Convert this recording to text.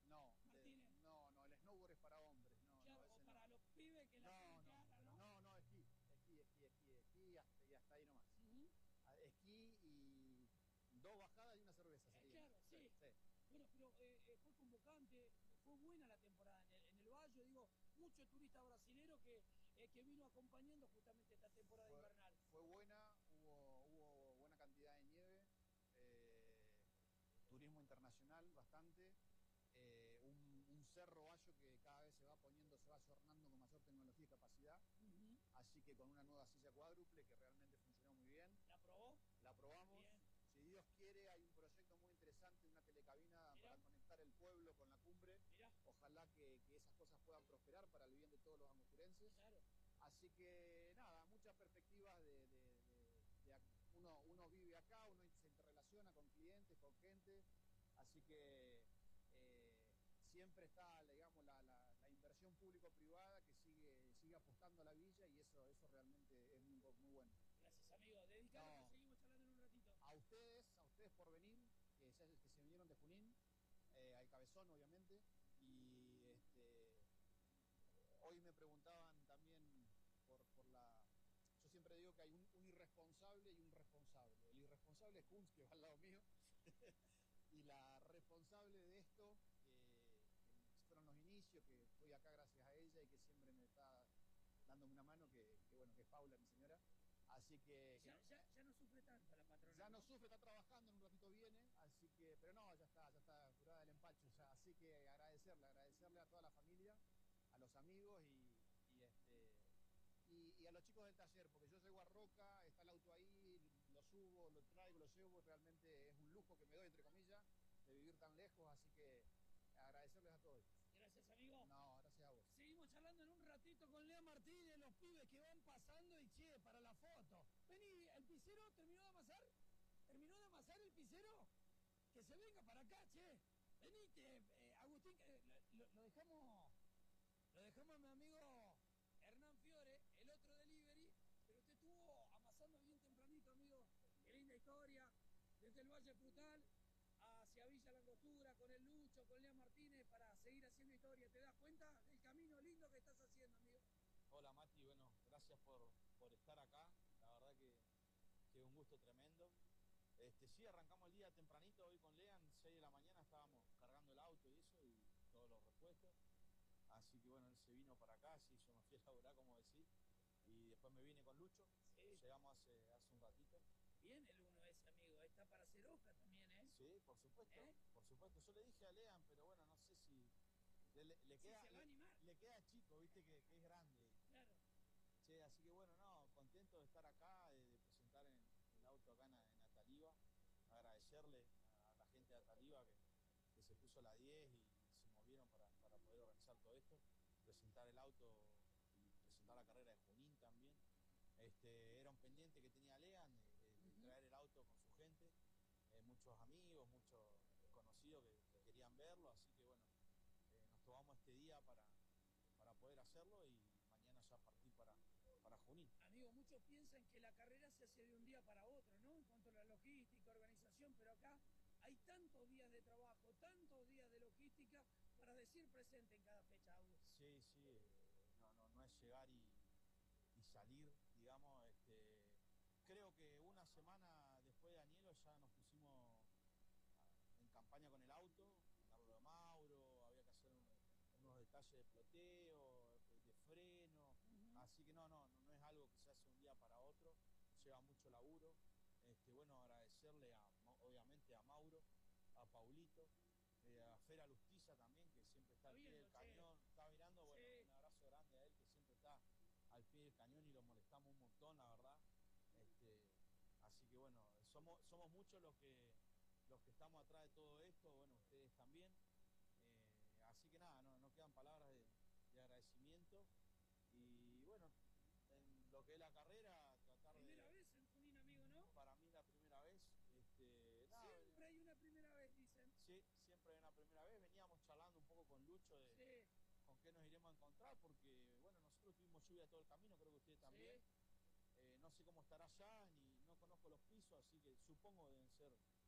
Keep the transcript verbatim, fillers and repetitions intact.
No, de, Martínez. no, no, el snowboard es para hombres, no, Claro, no, ese o para no. los pibes que la No, tienen no, clara, ¿no? no, no, esquí, esquí, esquí, esquí, esquí y hasta, y hasta ahí nomás. Ujú. Ah, esquí y dos bajadas y una cerveza Eh, sería. claro, sí. sí. Bueno, pero eh, eh, fue convocante, fue buena la temporada en el, en el Valle, digo, mucho turista brasilero que, eh, que vino acompañando justamente esta temporada Fue, invernal. fue buena, hubo, hubo buena cantidad de nieve, eh, turismo internacional bastante, eh, un, un cerro bayo que cada vez se va poniendo, se va ayornando con mayor tecnología y capacidad, Uh-huh. así que con una nueva silla cuádruple que realmente funcionó muy bien. ¿La probó? La probamos. Bien. Si Dios quiere, hay un proyecto muy interesante, una telecabina Mirá. para conectar el pueblo con la cumbre. Mirá. Ojalá que, que esas cosas puedan prosperar para el bien de todos los angosturenses. Claro. Así que nada, muchas perspectivas de, de, de, de uno, uno vive acá, uno se interrelaciona con clientes, con gente, así que eh, siempre está, digamos, la, la, la inversión público-privada que sigue, sigue apostando a la villa y eso, eso realmente es muy, muy bueno. Gracias, amigo. Dedicado, No. que seguimos charlando en un ratito. A ustedes, a ustedes por venir, que, ya, que se vinieron de Junín, eh, al Cabezón, obviamente, y este, hoy me preguntaban también por, por la... Yo siempre digo que hay un, un irresponsable y un responsable. El irresponsable es Kunz, que va al lado mío, y la responsable de esto, que, que fueron los inicios, que estoy acá gracias a ella y que siempre me está dándome una mano, que, que bueno, que es Paula, mi señora. Así que... Ya, que ya, ya no sufre tanto la patrona. ya no, ¿no? sufre, está trabajando, en un ratito viene, así que, pero no, ya está, ya está curada del empacho ya, así que agradecerle, agradecerle a toda la familia, a los amigos y, y este y, y a los chicos del taller, porque yo llego a Roca, está el auto ahí, lo subo, lo traigo, lo llevo, realmente es un lujo que me doy, entre comillas, de vivir tan lejos, así que agradecerles a todos. Gracias, amigo. No, gracias a vos. Seguimos charlando en un ratito con Lea Martínez, los pibes que van pasando y che, para la foto. Vení, ¿el pisero terminó de amasar? ¿Terminó de amasar el pisero? Que se venga para acá, che. Venite, eh, Agustín, que lo, lo dejamos, lo dejamos a mi amigo Hernán Fiore, el otro delivery, pero usted estuvo amasando bien tempranito, amigo. Qué linda historia, desde el Valle Frutal hacia Villa Langostura, con el Lucho, con Lea Martínez, para seguir haciendo historia. ¿Te das cuenta del camino lindo que estás haciendo, amigo? Hola, Mati, bueno, gracias por, por estar acá, la verdad que, que un gusto tremendo. Este, sí, arrancamos el día tempranito hoy con Lean, seis de la mañana estábamos cargando el auto y eso, y todos los repuestos. Así que bueno, él se vino para acá, sí, yo me fui a laburar, como decir, y después me vine con Lucho, Sí. llegamos hace, hace un ratito. Bien el uno ese, amigo, está para hacer hoja también, ¿eh? Sí, por supuesto, ¿Eh? por supuesto. Yo le dije a Lean, pero bueno, no sé si le, le, le Sí, queda, se va a animar. le, le queda chico, viste que, que es grande. Claro. Che, así que bueno, no, contento de estar acá, de, de presentar en, el auto acá en, en Ataliva, agradecerle a la gente de Ataliva que, que se puso la diez y se movieron para, para poder organizar todo esto, presentar el auto y presentar la carrera de Junín también. Este, era un pendiente que tenía Lean, de, de, de traer el auto con su gente, eh, muchos amigos, muchos conocidos que, que querían verlo, así que bueno, eh, nos tomamos este día para, para poder hacerlo y mañana ya partir para, para Junín. Amigo, muchos piensan que la carrera se hace de un día para otro, ¿no? En cuanto a la logística, organización, pero acá hay tantos días de trabajo, tantos días de logística para decir presente en cada fecha, Augusto. Sí, sí, eh, no, no, no es llegar y, y salir, digamos, este, creo que una semana después de Anielo ya nos pusimos en campaña con el auto, Carlos de Mauro, había que hacer un, unos detalles de ploteo, de, de freno, uh-huh. Así que no, no, no es algo que se hace un día para otro, lleva mucho laburo. Este, bueno, agradecerle a, obviamente a Mauro, a Paulito, eh, a Fera Lustiza también, que siempre está, está al pie del cañón, está mirando, bueno, sí. Un abrazo grande a él, que siempre está al pie del cañón y lo molestamos un montón, la verdad. Este, así que bueno, somos, somos muchos los que, los que estamos atrás de todo esto, bueno, ustedes también. Eh, así que nada, no, no quedan palabras de, de agradecimiento. Y bueno, en lo que es la carrera, tratar primera de... Primera vez en Junín, amigo, ¿no? Para mí la primera vez. Este, nada, siempre hay una primera vez, dicen. Sí, siempre hay una primera vez. Veníamos charlando un poco con Lucho de sí. con qué nos iremos a encontrar, porque bueno, nosotros tuvimos lluvia todo el camino, creo que ustedes también. Sí. Eh, no sé cómo estará allá, ni no conozco los pisos, así que supongo deben ser